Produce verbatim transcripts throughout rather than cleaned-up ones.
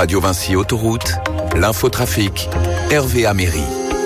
Radio Vinci Autoroute, l'infotrafic, Hervé Améry.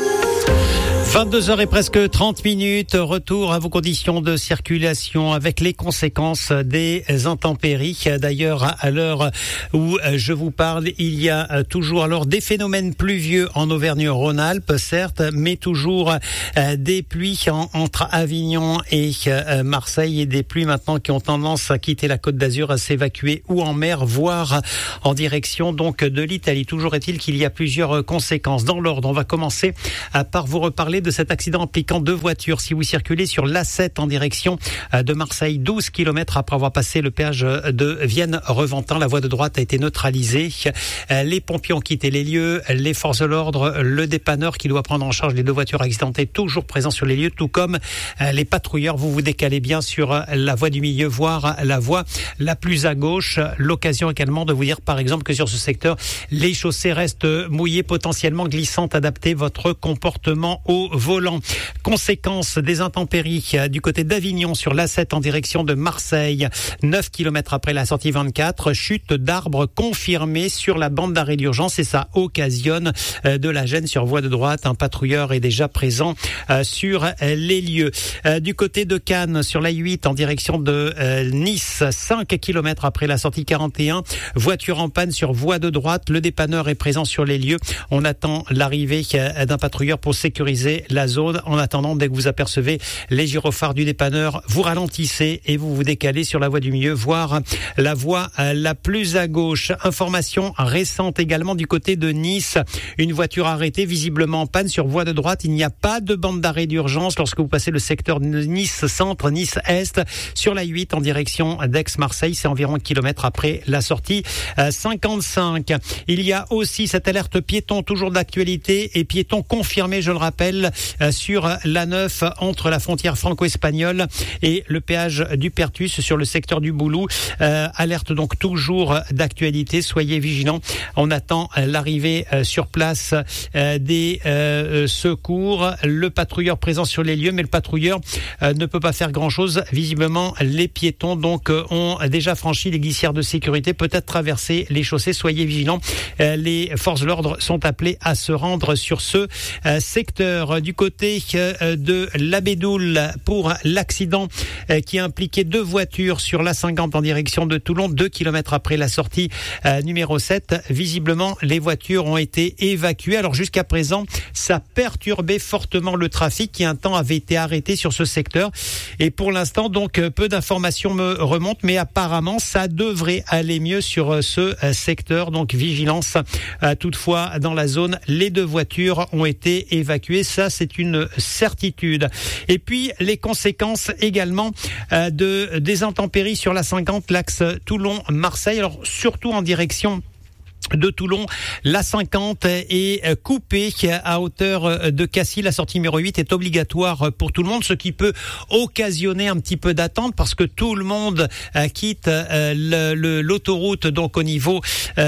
vingt-deux heures et presque trente minutes, retour à vos conditions de circulation avec les conséquences des intempéries. D'ailleurs, à l'heure où je vous parle, il y a toujours alors des phénomènes pluvieux en Auvergne-Rhône-Alpes, certes, mais toujours des pluies entre Avignon et Marseille et des pluies maintenant qui ont tendance à quitter la Côte d'Azur, à s'évacuer ou en mer, voire en direction donc de l'Italie. Toujours est-il qu'il y a plusieurs conséquences. Dans l'ordre, on va commencer par vous reparler de cet accident impliquant deux voitures. Si vous circulez sur l'A sept en direction de Marseille, douze kilomètres après avoir passé le péage de Vienne-Reventin, la voie de droite a été neutralisée. Les pompiers ont quitté les lieux, les forces de l'ordre, le dépanneur qui doit prendre en charge les deux voitures accidentées, toujours présents sur les lieux, tout comme les patrouilleurs. Vous vous décalez bien sur la voie du milieu, voire la voie la plus à gauche. L'occasion également de vous dire, par exemple, que sur ce secteur, les chaussées restent mouillées, potentiellement glissantes. Adaptez votre comportement au volant. Conséquence des intempéries du côté d'Avignon sur l'A sept en direction de Marseille. neuf kilomètres après la sortie vingt-quatre, chute d'arbres confirmée sur la bande d'arrêt d'urgence et ça occasionne de la gêne sur voie de droite. Un patrouilleur est déjà présent sur les lieux. Du côté de Cannes sur l'A huit en direction de Nice, cinq kilomètres après la sortie quarante et un, voiture en panne sur voie de droite. Le dépanneur est présent sur les lieux. On attend l'arrivée d'un patrouilleur pour sécuriser la zone. En attendant, dès que vous apercevez les gyrophares du dépanneur, vous ralentissez et vous vous décalez sur la voie du milieu, voire la voie la plus à gauche. Information récente également du côté de Nice. Une voiture arrêtée, visiblement en panne sur voie de droite. Il n'y a pas de bande d'arrêt d'urgence lorsque vous passez le secteur Nice-Centre, Nice-Est sur l'A huit en direction d'Aix-Marseille. C'est environ un kilomètre après la sortie cinquante-cinq. Il y a aussi cette alerte piéton toujours d'actualité et piéton confirmé, je le rappelle, sur l'A neuf entre la frontière franco-espagnole et le péage du Pertus sur le secteur du Boulou. Euh, alerte donc toujours d'actualité, soyez vigilants. On attend l'arrivée euh, sur place euh, des euh, secours, le patrouilleur présent sur les lieux, mais le patrouilleur euh, ne peut pas faire grand-chose. Visiblement, les piétons donc euh, ont déjà franchi les glissières de sécurité, peut-être traversé les chaussées, soyez vigilants. Euh, les forces de l'ordre sont appelées à se rendre sur ce euh, secteur. Du côté euh, de l'Abédoul pour l'accident euh, qui a impliqué deux voitures sur l'A cinquante en direction de Toulon, deux kilomètres après la sortie euh, numéro sept. Visiblement, les voitures ont été évacuées. Alors jusqu'à présent, ça perturbait fortement le trafic qui un temps avait été arrêté sur ce secteur. Et pour l'instant, donc, peu d'informations me remontent, mais apparemment, ça devrait aller mieux sur ce euh, secteur. Donc vigilance. Euh, toutefois, dans la zone, les deux voitures ont été évacuées. Ça, c'est une certitude. Et puis, les conséquences également euh, de des intempéries sur l'A cinquante, l'axe Toulon-Marseille. Alors, surtout en direction de Toulon, l'A cinquante est coupée à hauteur de Cassis. La sortie numéro huit est obligatoire pour tout le monde, ce qui peut occasionner un petit peu d'attente parce que tout le monde quitte le, le, l'autoroute donc au niveau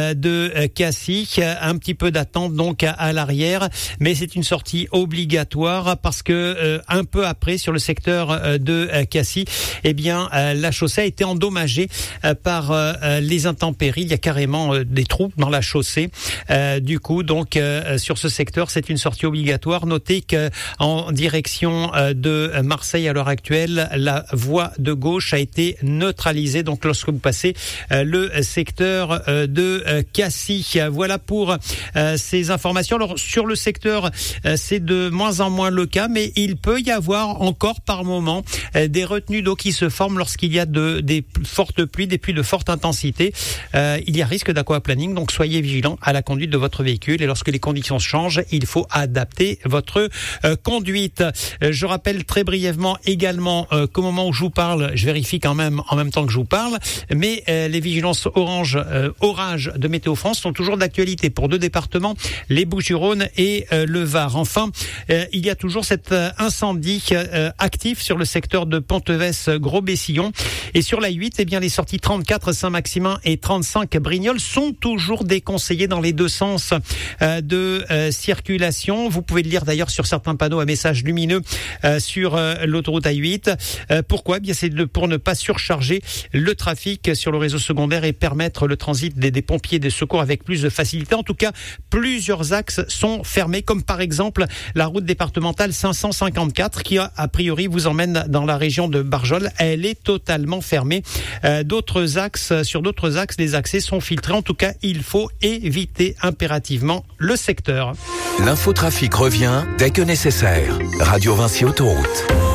de Cassis. Un petit peu d'attente donc à l'arrière, mais c'est une sortie obligatoire parce que un peu après sur le secteur de Cassis, eh bien la chaussée a été endommagée par les intempéries. Il y a carrément des trous dans la chaussée. Euh, du coup, donc euh, sur ce secteur, c'est une sortie obligatoire. Notez que en direction euh, de Marseille à l'heure actuelle, la voie de gauche a été neutralisée. Donc lorsque vous passez euh, le secteur euh, de euh, Cassis, voilà pour euh, ces informations. Alors sur le secteur, euh, c'est de moins en moins le cas, mais il peut y avoir encore par moment euh, des retenues d'eau qui se forment lorsqu'il y a de des fortes pluies, des pluies de forte intensité. Euh, il y a risque d'aquaplaning. Donc soyez vigilants à la conduite de votre véhicule et lorsque les conditions changent, il faut adapter votre euh, conduite. Euh, je rappelle très brièvement également euh, qu'au moment où je vous parle, je vérifie quand même en même temps que je vous parle, mais euh, les vigilances orange, euh, orage de Météo France sont toujours d'actualité pour deux départements, les Bouches-du-Rhône et euh, le Var. Enfin, euh, il y a toujours cet euh, incendie euh, actif sur le secteur de Ponteves-Gros-Bessillon et sur la huit, eh bien les sorties trente-quatre Saint-Maximin et trente-cinq Brignoles sont toujours déconseillé dans les deux sens euh, de euh, circulation. Vous pouvez le lire d'ailleurs sur certains panneaux à messages lumineux euh, sur euh, l'autoroute A huit. Euh, pourquoi ? Bien, c'est de, pour ne pas surcharger le trafic sur le réseau secondaire et permettre le transit des, des pompiers et des secours avec plus de facilité. En tout cas, plusieurs axes sont fermés, comme par exemple la route départementale cinq cent cinquante-quatre qui a, a priori vous emmène dans la région de Barjol. Elle est totalement fermée. Euh, d'autres axes, sur d'autres axes, les accès sont filtrés. En tout cas, il faut éviter impérativement le secteur. L'infotrafic revient dès que nécessaire. Radio Vinci Autoroute.